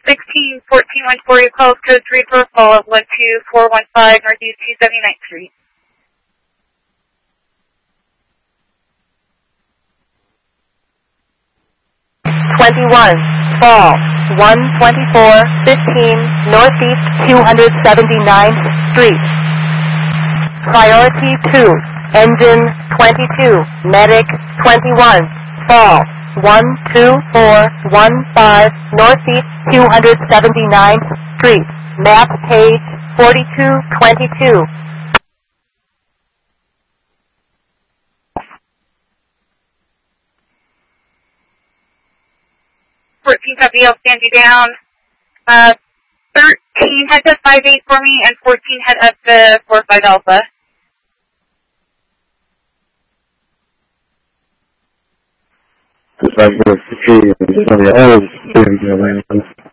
16, 1414, your call is code 3 for a call at 12415 Northeast 279th Street. 21, fall, 12415 Northeast 279th Street. Priority 2, engine 22, medic 21, fall, 12415 Northeast 279th Street. Map page 4222. 14 copy, I'll stand you down. 13 head to 58 for me, and 14 head up to 45 Alpha. Just like the security,